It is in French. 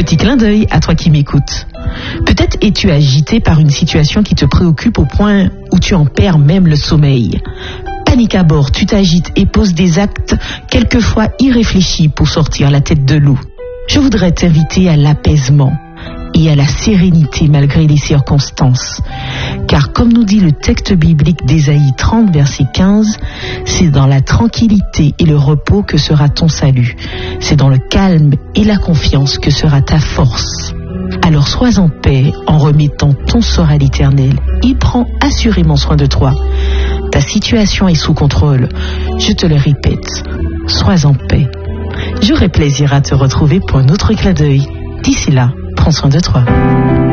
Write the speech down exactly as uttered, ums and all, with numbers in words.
Petit clin d'œil à toi qui m'écoutes. Peut-être es-tu agité par une situation qui te préoccupe au point où tu en perds même le sommeil. Panique à bord, tu t'agites et poses des actes quelquefois irréfléchis pour sortir la tête de l'eau. Je voudrais t'inviter à l'apaisement et à la sérénité malgré les circonstances. Car comme nous dit le texte biblique d'Ésaïe trente, verset quinze, c'est dans la tranquillité et le repos que sera ton salut. C'est dans le calme et la confiance que sera ta force. Alors sois en paix en remettant ton sort à l'Éternel. Il prend assurément soin de toi. Ta situation est sous contrôle. Je te le répète, sois en paix. J'aurai plaisir à te retrouver pour un autre clin d'œil. D'ici là, prends soin de toi.